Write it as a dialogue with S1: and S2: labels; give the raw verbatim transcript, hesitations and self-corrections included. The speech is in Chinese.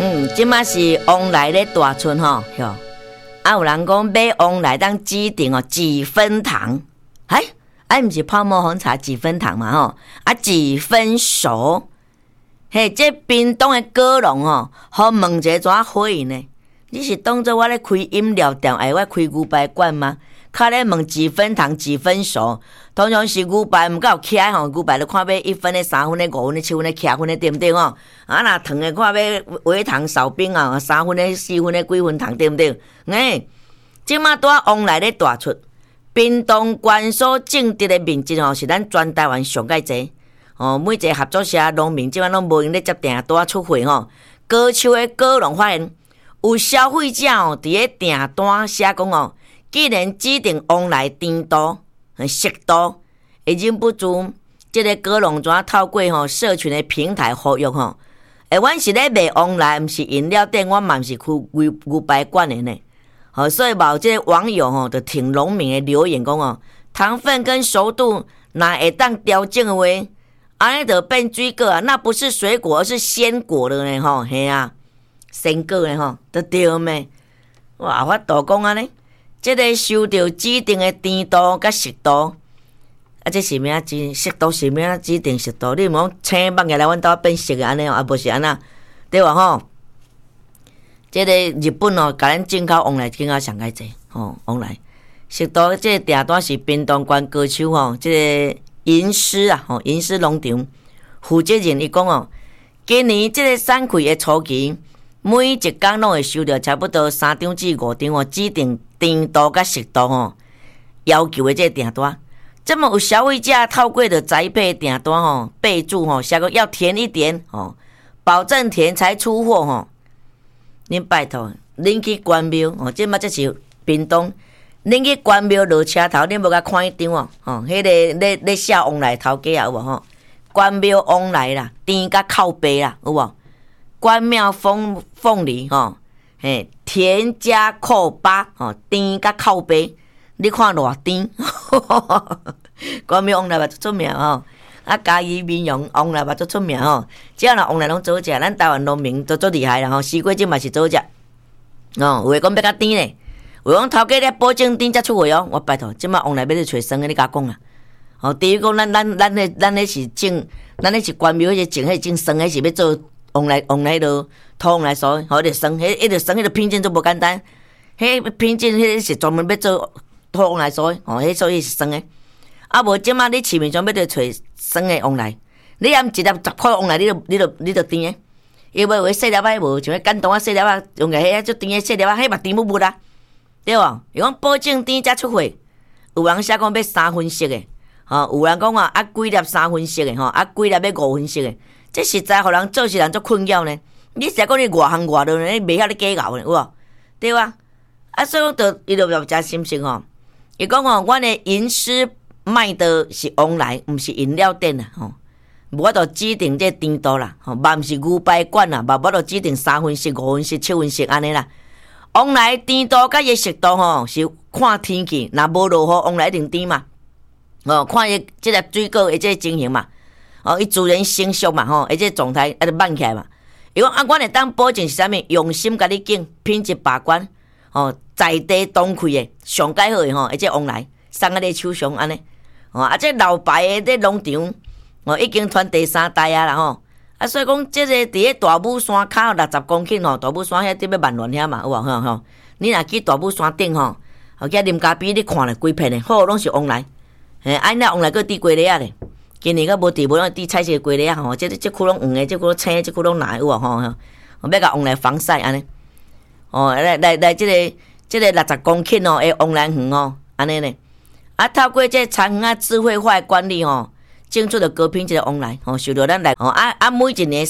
S1: 嗯，即马是旺来咧大春吼，哟，啊有人讲买旺来当指定哦几分糖，哎，哎毋是泡沫红茶几分糖嘛吼，啊几分熟，嘿，这冰冻的果农吼，好问一下怎回应呢？你是当作我咧开饮料店，哎，我开牛排馆吗？卡咧问几分糖几分熟，通常是牛排毋够起来吼，牛排就看要一分的、三分的、五分的、七分的、七分的，对不对吼？啊，若糖的看要微糖少冰啊，三分的、四分的、几分糖，对不对？哎，即马拄啊旺来咧大出，屏东县所种植的面积吼，是咱全台湾上介济。哦，每一个合作社农民即马拢无用咧接订单出货吼。高手的果农发现，有消费者哦，伫咧订单写讲哦。既然指定旺来甜度、熟度，已经不足，这个果农怎透过吼社群的平台呼吁吼？诶，阮是咧卖旺来，毋是饮料店，我嘛毋是开牛牛排馆的呢。好，所以某这个网友吼就挺农民的留言讲哦，糖分跟熟度若会当调整的话，安尼就变水果啊，那不是水果，而是鲜果了呢吼，嘿啊，鲜果呢吼，都对咩？哇，我度讲安尼。这个收到指定的甜度甲熟度，啊，这是咩指熟度是咩指定熟度？你毋讲青放起来，阮兜变熟的安尼哦，啊，无是安那，对吧吼？这个日本哦，甲咱进口旺来进口上介济吼，旺来熟度，这个订单是屏东县高手吼，这个银狮啊，吼银狮农场负责人伊讲哦，今年这个产季的初期。每一工拢会收到差不多三张至五张哦，指定甜度甲熟度吼要求的这个订单。这么有消费者透过的宅配订单吼，备注吼写个要甜一点吼，保证甜才出货吼。恁拜托，恁去关庙哦，这嘛这是屏东，恁去关庙落车头，恁无甲看一张哦，吼，迄个咧咧写旺来头家啊有无吼？关庙旺来啦，甜甲靠背啦，有无？关庙凤凤梨吼，嘿，甜加扣八吼，甜加靠杯，你看偌甜，关庙旺来嘛足出名吼，啊嘉义民雄旺来嘛足出名吼，只要若旺来拢做食，咱台湾农民都足厉害啦吼，西瓜汁嘛是做食，哦，有诶讲要较甜咧，有讲头家咧保证甜才出货哦，我拜托，即马旺来要去找酸诶，你甲我讲啊，哦，第一讲咱咱咱咧咱咧是种，咱咧是关庙迄个种迄种酸诶是要做。旺来旺来落土旺来所，吼，迄个酸，迄迄个酸，迄个品种都无简单。迄品种，迄个是专门要做土旺来所，吼，迄所以是酸诶。啊，无即马你市面上要着找酸诶旺来，你含一粒十块旺来，你着你着你着甜诶。伊袂话细粒仔无，像简单啊细粒仔，用个迄足甜诶细粒仔，迄嘛甜不不啦，对无？伊讲保证甜才出货，有人写讲要三分熟诶，吼，有人讲啊啊几粒三分熟诶，吼，啊几粒要五分熟诶。这实在互人做事人足困扰呢。你实在讲你外行外道呢，你袂晓你假咬呢，有无？对吧？啊，所以讲，就伊就比较心性吼。伊讲吼，阮的银狮卖的是旺来，毋是饮料店啦，吼。无法度指定这甜度啦，吼，嘛毋是牛排馆啦，嘛无法度指定三分熟、五分熟、七分熟安尼啦。旺来甜度甲伊熟度吼，是看天气，若无落雨，旺来一定甜嘛。哦，看伊即个水果的即个情形嘛。哦，伊自然成熟嘛吼，而且状态啊就慢起来嘛。伊讲啊，阮会当保证是啥物？用心甲你种，品质把关，哦，在地当开的上介好的吼，而且旺来送啊你手上安尼。哦，啊，这老牌的这农场，哦，已经传第三代啊啦吼。啊，所以讲这个伫咧大武山骹六十公顷吼，大武山遐伫要万巒遐嘛，有无吼吼？你若去大武山顶吼，哦，去啉咖啡，你看了几片的，好拢是旺来。嘿，安那旺来个滴龟梨啊咧。今年个无地无拢滴彩色龟梨啊吼，这这区拢黄的，这区青的，这区拢蓝有无吼？要甲旺来防晒安尼。哦，来来来，这个这个六十公顷哦，诶，旺来园哦，安尼呢。啊，透过这产园啊智慧化管理吼，种出了高品质的旺来，吼，受到咱来吼啊啊，每一年